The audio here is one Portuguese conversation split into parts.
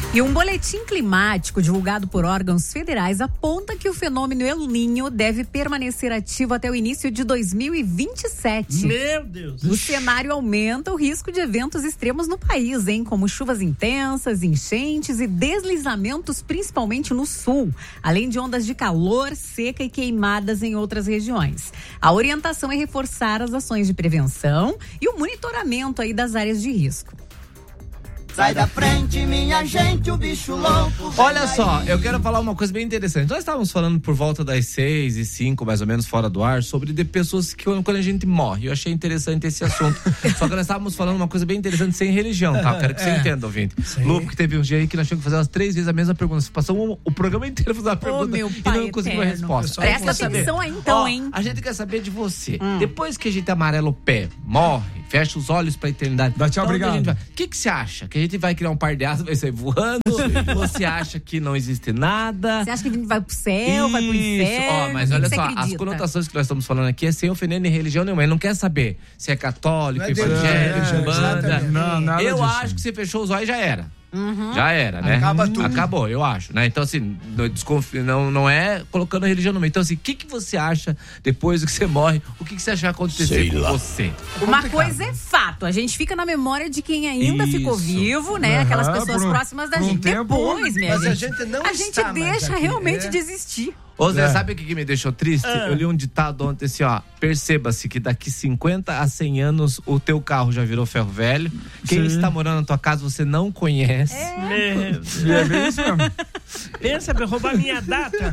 E um boletim climático divulgado por órgãos federais aponta que o fenômeno El Niño deve permanecer ativo até o início de 2027. Meu Deus! O cenário aumenta o risco de eventos extremos no país, como chuvas intensas, enchentes e deslizamentos, principalmente no sul, além de ondas de calor, seca e queimadas em outras regiões. A orientação é reforçar as ações de prevenção e o monitoramento das áreas de risco. Sai da frente, minha gente, o bicho louco. Olha só, eu quero falar uma coisa bem interessante. Nós estávamos falando por volta das 6h05, mais ou menos, fora do ar, sobre de pessoas que quando a gente morre. Eu achei interessante esse assunto. Só que nós estávamos falando uma coisa bem interessante sem religião, tá? Eu quero que você entenda, ouvinte. Lu, porque teve um dia aí que nós tínhamos que fazer umas 3 vezes a mesma pergunta. Você passou o programa inteiro fazendo a pergunta e não conseguiu a resposta. Presta atenção aí então, hein? A gente quer saber de você. Depois que a gente amarela o pé, morre, fecha os olhos pra eternidade. Dá tchau, obrigado. O que você acha? Que a gente vai criar um par de asas, vai sair voando? Você acha que não existe nada? Você acha que a gente vai pro céu, vai pro inferno? Mas olha só, as conotações que nós estamos falando aqui é sem ofender nem religião nenhuma. Ele não quer saber se é católico, evangélico, banda. Não, eu acho que você fechou os olhos e já era. Já era, né? Acaba tudo. Acabou, eu acho, né? Então, assim, não é colocando a religião no meio. Então, assim, o que você acha depois que você morre? O que você acha que vai acontecer com você? Uma coisa é fato, a gente fica na memória de quem ainda ficou vivo, né? Aquelas pessoas próximas da gente. Depois, minha Mas gente, a gente não a gente deixa realmente de existir. Ô Zé, sabe o que me deixou triste? Eu li um ditado ontem assim, ó. Perceba-se que daqui 50 a 100 anos o teu carro já virou ferro velho. Quem está morando na tua casa você não conhece. Meu Deus. É bem isso mesmo. Pensa pra roubar minha data.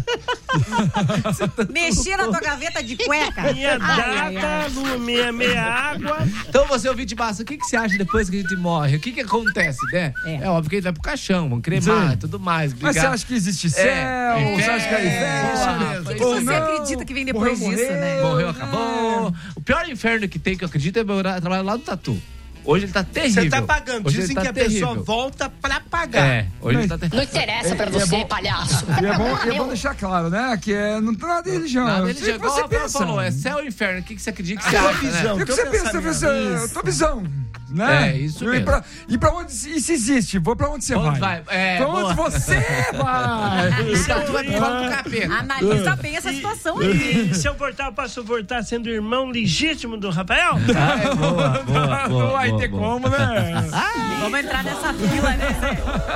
Mexer na tua gaveta de cueca. Minha data, minha água. Então você, ouvinte massa, o que você acha depois que a gente morre? O que acontece, né? É óbvio que a gente vai pro caixão, vamos cremar e tudo mais. Mas você acha que existe céu? Você acha que é inferno? O que você acredita que vem depois disso, né? Morreu, acabou. O pior inferno que tem, que eu acredito, é trabalhar lá do Tatu. Hoje ele tá terrível. Você tá pagando. Hoje Dizem tá que a terrível. pessoa volta pra pagar. Hoje ele tá terrível. Não interessa pra você, palhaço. E é bom deixar claro, né? Que não tem nada de religião. Nada de religião. Igual Você pensa. falou, é céu ou inferno? O que você acredita que você Tua acha, visão. né? O que você pensa? Tua visão. Né? É, isso mesmo. E pra onde se existe? Pra onde você vai? Pra onde você vai? O Tatu vai pro colo do capeta. Analisa bem essa situação aí. E seu portal passou por estar sendo irmão legítimo do Rafael? Boa. Não vai ter como, né? Vamos entrar nessa fila, né?